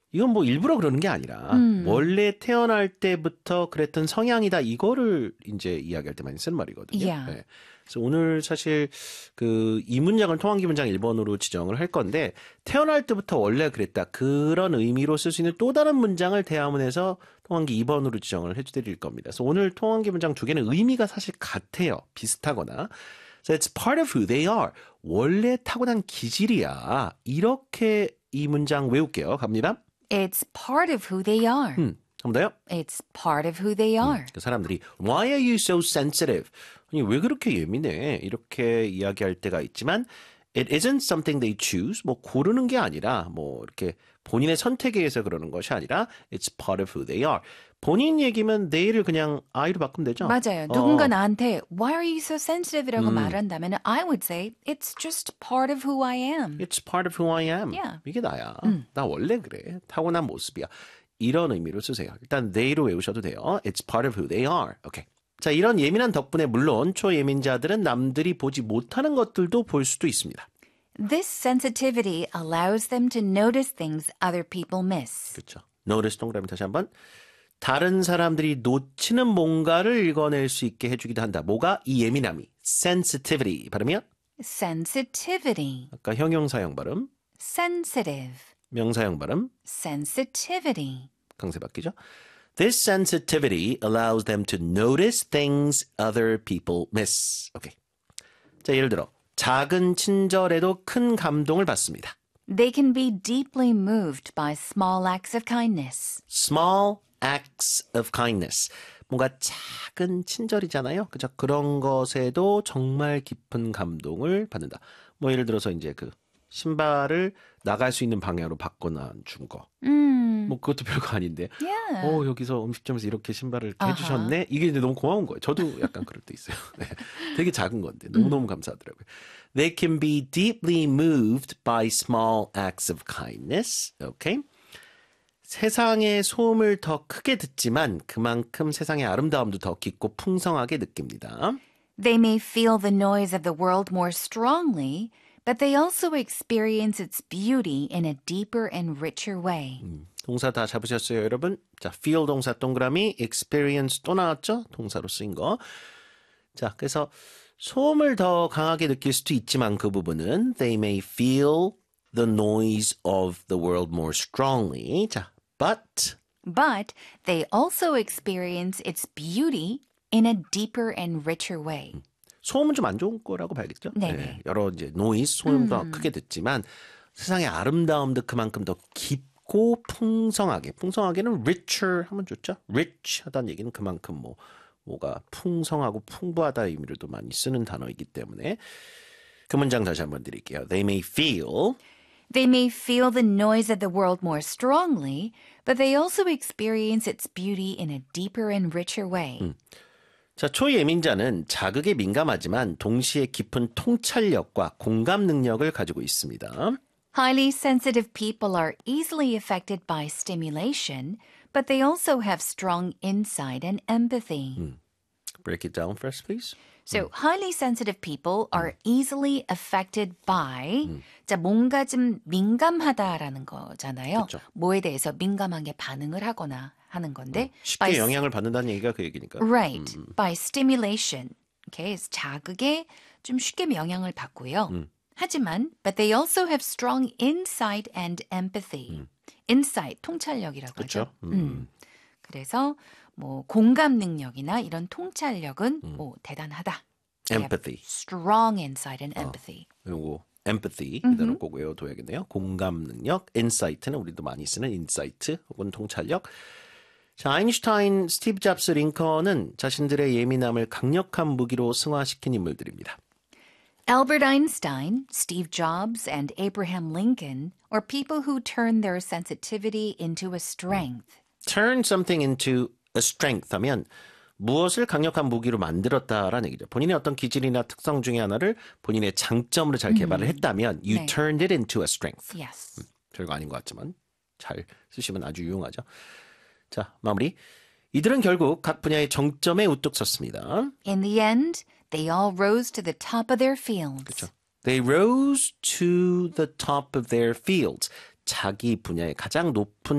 이건 뭐 일부러 그러는 게 아니라 원래 태어날 때부터 그랬던 성향이다. 이거를 이제 이야기할 때 많이 쓰는 말이거든요. Yeah. 네. 그래서 오늘 사실 이 문장을 통한기 문장 1번으로 지정을 할 건데 태어날 때부터 원래 그랬다. 그런 의미로 쓸 수 있는 또 다른 문장을 대화문에서 통한기 2번으로 지정을 해드릴 겁니다. 그래서 오늘 통한기 문장 두 개는 의미가 사실 같아요. 비슷하거나. So it's part of who they are. 원래 타고난 기질이야. 이렇게 이 문장 외울게요. 갑니다. It's part of who they are. 한 번 더요. It's part of who they are. 그 사람들이 Why are you so sensitive? 아니, 왜 그렇게 예민해? 이렇게 이야기할 때가 있지만 It isn't something they choose. 뭐 고르는 게 아니라 뭐 이렇게 본인의 선택에 의해서 그러는 것이 아니라 It's part of who they are. 본인 얘기면 they를 그냥 I로 바꾸면 되죠? 맞아요. 누군가 나한테 Why are you so sensitive?라고 말한다면 I would say It's just part of who I am. It's part of who I am. Yeah. 이게 나야. 나 원래 그래. 타고난 모습이야. 이런 의미로 쓰세요. 일단 they로 외우셔도 돼요. It's part of who they are. 오케이. 자, 이런 예민한 덕분에 물론 초예민자들은 남들이 보지 못하는 것들도 볼 수도 있습니다. This sensitivity allows them to notice things other people miss. 그렇죠. Notice 동그라미 다시 한번. 다른 사람들이 놓치는 뭔가를 읽어낼 수 있게 해주기도 한다. 뭐가? 이 예민함이. Sensitivity. 발음이요? Sensitivity. 아까 형용사형 발음. Sensitive. 명사형 발음. Sensitivity. 강세 바뀌죠. This sensitivity allows them to notice things other people miss. 오케이. 자, 예를 들어 작은 친절에도 큰 감동을 받습니다. They can be deeply moved by small acts of kindness. Small acts of kindness. 뭔가 작은 친절이잖아요. 그죠? 그런 것에도 정말 깊은 감동을 받는다. 뭐 예를 들어서 이제 그 신발을 나갈 수 있는 방향으로 바꿔놔 준 거. 뭐 그것도 별거 아닌데. Yeah. 여기서 음식점에서 이렇게 신발을 이렇게 해주셨네. 이게 이제 너무 고마운 거예요. 저도 약간 그럴 때 있어요. 네. 되게 작은 건데 너무너무 감사하더라고요. They can be deeply moved by small acts of kindness. Okay? 세상의 소음을 더 크게 듣지만 그만큼 세상의 아름다움도 더 깊고 풍성하게 느낍니다. They may feel the noise of the world more strongly, but they also experience its beauty in a deeper and richer way. 동사 다 잡으셨어요, 여러분? 자, feel 동사 동그라미, experience 또 나왔죠? 동사로 쓰인 거. 자, 그래서 소음을 더 강하게 느낄 수도 있지만 그 부분은 they may feel the noise of the world more strongly. 자, but they also experience its beauty in a deeper and richer way. 소음은 좀 안 좋은 거라고 봐야겠죠? 네네. 네, 여러 이제 노이즈, 소음도 크게 듣지만 세상의 아름다움도 그만큼 더 깊고 풍성하게. 풍성하게는 richer 하면 좋죠? rich 하다는 얘기는 그만큼 뭐가 풍성하고 풍부하다 의미로도 많이 쓰는 단어이기 때문에 그 문장 다시 한번 드릴게요. They may feel the noise of the world more strongly, but they also experience its beauty in a deeper and richer way. 자, 초예민자는 자극에 민감하지만 동시에 깊은 통찰력과 공감 능력을 가지고 있습니다. Highly sensitive people are easily affected by stimulation, but they also have strong insight and empathy. Break it down first, please. So, highly sensitive people are easily affected by 자, 뭔가 좀 민감하다라는 거잖아요. 그쵸. 뭐에 대해서 민감하게 반응을 하거나 하는 건데 쉽게 영향을 받는다는 얘기가 그 얘기니까. Right. By stimulation. Okay. 자극에 좀 쉽게 영향을 받고요. 하지만 but they also have strong insight and empathy. insight 통찰력이라고 그렇죠. 하죠. 그래서 뭐 공감 능력이나 이런 통찰력은 뭐 대단하다. empathy. Strong insight and empathy. 요거 empathy 이대로 꼭 외워둬야겠네요. 공감 능력, insight는 우리도 많이 쓰는 insight 혹은 통찰력. 자, 아인슈타인, 스티브 잡스, 링컨은 자신들의 예민함을 강력한 무기로 승화시킨 인물들입니다. Albert Einstein, Steve Jobs, and Abraham Lincoln are people who turn their sensitivity into a strength. Turn something into a strength 하면 무엇을 강력한 무기로 만들었다라는 얘기죠. 본인의 어떤 기질이나 특성 중에 하나를 본인의 장점으로 잘 개발을 했다면 you 네. turned it into a strength. Yes. 별거 아닌 것 같지만 잘 쓰시면 아주 유용하죠. 자, 마무리. 이들은 결국 각 분야의 정점에 우뚝 섰습니다. In the end, they all rose to the top of their fields. 그렇죠. They rose to the top of their fields. 자기 분야의 가장 높은